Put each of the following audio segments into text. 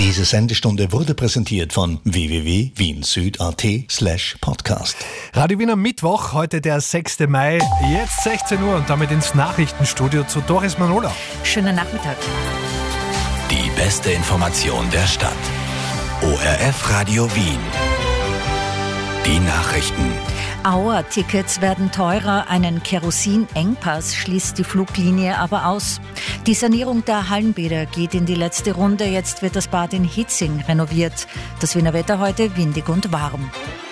Diese Sendestunde wurde präsentiert von www.wiensüd.at/podcast. Radio Wien am Mittwoch, heute der 6. Mai, jetzt 16 Uhr und damit ins Nachrichtenstudio zu Doris Manola. Schönen Nachmittag. Die beste Information der Stadt. ORF Radio Wien. Die Nachrichten. Auer-Tickets werden teurer, einen Kerosinengpass schließt die Fluglinie aber aus. Die Sanierung der Hallenbäder geht in die letzte Runde. Jetzt wird das Bad in Hitzing renoviert. Das Wiener Wetter heute windig und warm.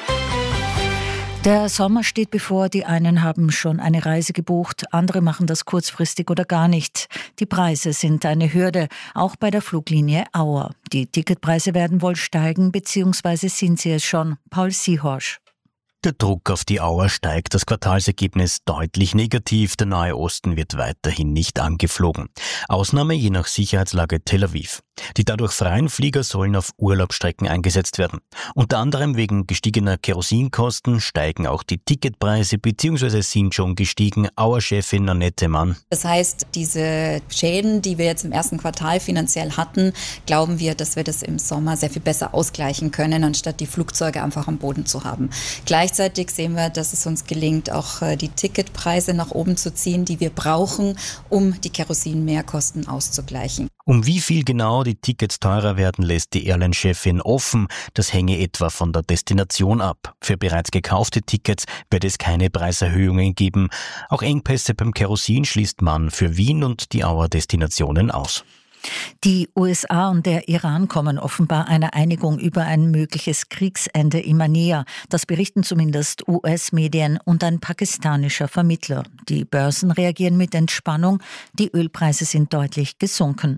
Der Sommer steht bevor, die einen haben schon eine Reise gebucht, andere machen das kurzfristig oder gar nicht. Die Preise sind eine Hürde, auch bei der Fluglinie Auer. Die Ticketpreise werden wohl steigen, beziehungsweise sind sie es schon. Paul Siehorsch. Der Druck auf die Auer steigt, das Quartalsergebnis deutlich negativ, der Nahe Osten wird weiterhin nicht angeflogen. Ausnahme je nach Sicherheitslage Tel Aviv. Die dadurch freien Flieger sollen auf Urlaubsstrecken eingesetzt werden. Unter anderem wegen gestiegener Kerosinkosten steigen auch die Ticketpreise bzw. sind schon gestiegen. Auer-Chefin Annette Mann. Das heißt, diese Schäden, die wir jetzt im ersten Quartal finanziell hatten, glauben wir, dass wir das im Sommer sehr viel besser ausgleichen können, anstatt die Flugzeuge einfach am Boden zu haben. Gleichzeitig sehen wir, dass es uns gelingt, auch die Ticketpreise nach oben zu ziehen, die wir brauchen, um die Kerosinmehrkosten auszugleichen. Um wie viel genau die Tickets teurer werden, lässt die Airline-Chefin offen. Das hänge etwa von der Destination ab. Für bereits gekaufte Tickets wird es keine Preiserhöhungen geben. Auch Engpässe beim Kerosin schließt man für Wien und die Auer-Destinationen aus. Die USA und der Iran kommen offenbar einer Einigung über ein mögliches Kriegsende immer näher. Das berichten zumindest US-Medien und ein pakistanischer Vermittler. Die Börsen reagieren mit Entspannung, die Ölpreise sind deutlich gesunken.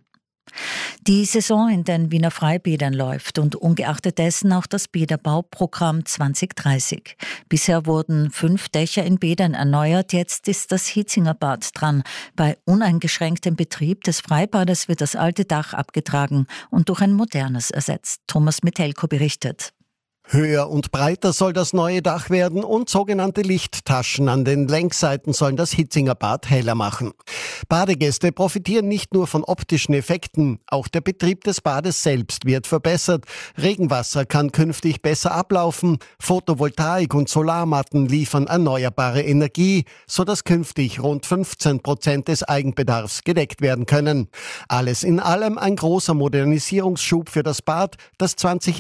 Die Saison in den Wiener Freibädern läuft und ungeachtet dessen auch das Bäderbauprogramm 2030. Bisher wurden 5 Dächer in Bädern erneuert, jetzt ist das Hitzinger Bad dran. Bei uneingeschränktem Betrieb des Freibades wird das alte Dach abgetragen und durch ein modernes ersetzt. Thomas Metelko berichtet. Höher und breiter soll das neue Dach werden und sogenannte Lichttaschen an den Längsseiten sollen das Hitzinger Bad heller machen. Badegäste profitieren nicht nur von optischen Effekten, auch der Betrieb des Bades selbst wird verbessert. Regenwasser kann künftig besser ablaufen, Photovoltaik und Solarmatten liefern erneuerbare Energie, sodass künftig rund 15% des Eigenbedarfs gedeckt werden können. Alles in allem ein großer Modernisierungsschub für das Bad, das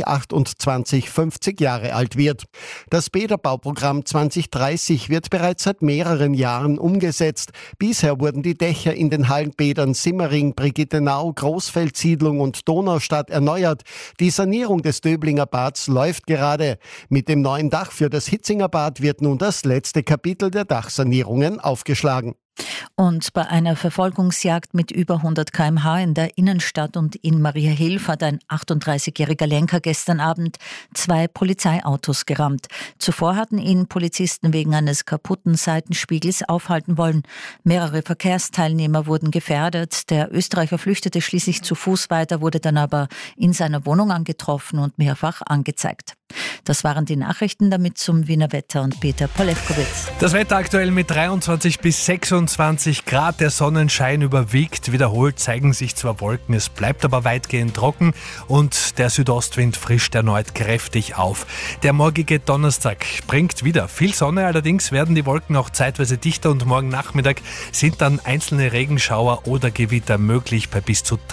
2028 50 Jahre alt wird. Das Bäderbauprogramm 2030 wird bereits seit mehreren Jahren umgesetzt. Bisher wurden die Dächer in den Hallenbädern Simmering, Brigittenau, Großfeldsiedlung und Donaustadt erneuert. Die Sanierung des Döblinger Bads läuft gerade. Mit dem neuen Dach für das Hitzinger Bad wird nun das letzte Kapitel der Dachsanierungen aufgeschlagen. Und bei einer Verfolgungsjagd mit über 100 km/h in der Innenstadt und in Mariahilf hat ein 38-jähriger Lenker gestern Abend 2 Polizeiautos gerammt. Zuvor hatten ihn Polizisten wegen eines kaputten Seitenspiegels aufhalten wollen. Mehrere Verkehrsteilnehmer wurden gefährdet. Der Österreicher flüchtete schließlich zu Fuß weiter, wurde dann aber in seiner Wohnung angetroffen und mehrfach angezeigt. Das waren die Nachrichten, damit zum Wiener Wetter und Peter Polewkowitz. Das Wetter aktuell mit 23 bis 26 Grad. Der Sonnenschein überwiegt. Wiederholt zeigen sich zwar Wolken, es bleibt aber weitgehend trocken und der Südostwind frischt erneut kräftig auf. Der morgige Donnerstag bringt wieder viel Sonne, allerdings werden die Wolken auch zeitweise dichter und morgen Nachmittag sind dann einzelne Regenschauer oder Gewitter möglich bei bis zu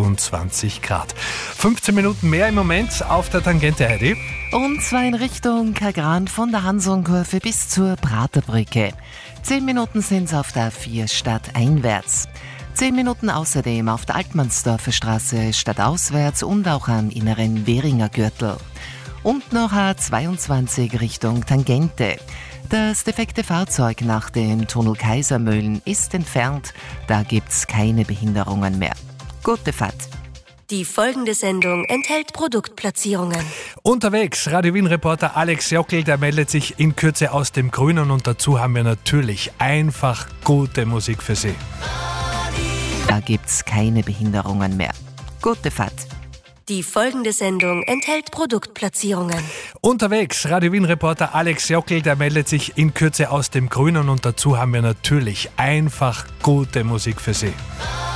23 Grad. 15 Minuten mehr im Moment auf der Tangente, Heidi. Und zwar in Richtung Kagran von der Hansonkurve bis zur Praterbrücke. 10 Minuten sind es auf der A4 stadteinwärts. 10 Minuten außerdem auf der Altmannsdorfer Straße stadtauswärts und auch am inneren Währinger Gürtel. Und noch A22 Richtung Tangente. Das defekte Fahrzeug nach dem Tunnel Kaisermühlen ist entfernt. Da gibt's keine Behinderungen mehr. Gute Fahrt. Die folgende Sendung enthält Produktplatzierungen. Unterwegs, Radio Wien-Reporter Alex Jockel, der meldet sich in Kürze aus dem Grünen und dazu haben wir natürlich einfach gute Musik für Sie. Da gibt's keine Behinderungen mehr. Gute Fahrt. Die folgende Sendung enthält Produktplatzierungen. Unterwegs, Radio Wien-Reporter Alex Jockel, der meldet sich in Kürze aus dem Grünen und dazu haben wir natürlich einfach gute Musik für Sie.